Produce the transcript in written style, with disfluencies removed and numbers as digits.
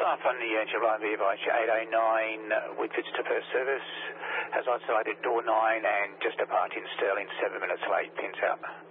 off on the July VH 809 Whitfords to first service. Has isolated door 9 and just departing Stirling 7 minutes late, pins out.